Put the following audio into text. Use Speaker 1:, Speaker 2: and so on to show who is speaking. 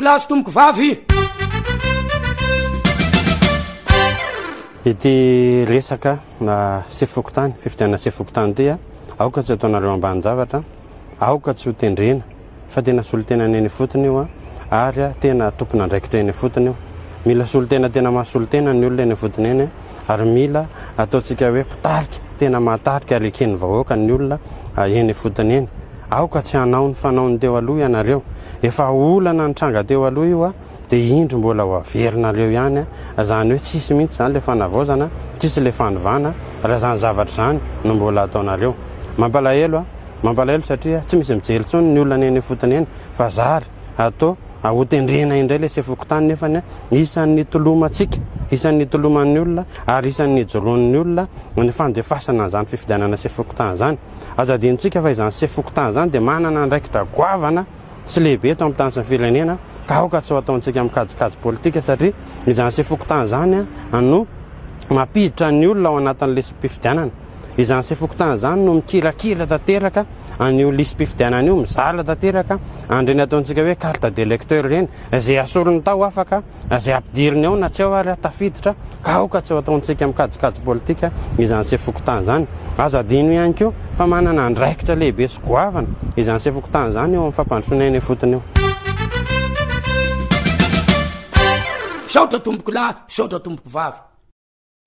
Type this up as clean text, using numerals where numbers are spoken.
Speaker 1: lahy sy tomboko vavy.
Speaker 2: Ity resaka na sefokotany fifidianana sefokotany ty a aoka tsy ataonareo ambany zavatra, aoka tsy ho tendrena fa tena solotena neny fotony io a ary a tena tompona andraikitra eny fotony io. Mila solotena tena mahasolotena ny olona eny fotony eny ary mila ataontsika hoe pitarika tena mahatarika ary eken'ny vahoaka ny olona eny fotony eny. Aoka tsy hanao ny fanaony teo aloha ianareo, efa olana ny tranga teo aloha io a dia indro mbola ho averinareo ihany a, zany hoe tsisy mihitsy zany le fanavaozana, tsisy le fanovana raha zany zavatra zany no mbola ataonareo. Mampalahelo satria tsy misy mijery tsony ny olona eny fotony eny fa zary atao hotendrena indray le sefokotany nefany isan'ny tolomantsika, isan'ny toloman'ny olona ary isan'ny joroan'ny olona ny fandefasana zany fifidianana sefokotany zany. Azadintsika fa izany sefokotany zany dia manana andraikitra goavana sy lehibe eto amin'ny tany sy ny firenena ka aoka tsy ho ataontsika mikajikajy politika satria izany sefokotany zany no mampiditra ny olona ao anatin'le mpifidianana. Izany sefokotany zany no mikirakira tanteraka an'io lisam-pifidianana io, mizala tanteraka andreny ataontsika hoe carte d'électeur reny izay asorony tao afaka izay ampidiriny ao na tsy ao ary tafiditra ka aoka tsy ho ataontsika mikajikajy politika izany sefokotany zany. Azadino ihany koa fa manana andraikitra lehibe sy goavana izany sefokotany zany eo amin'ny fampandrosoana eny fotony eo.
Speaker 1: Saotra tomboko lahy, saotra tomboko vavy.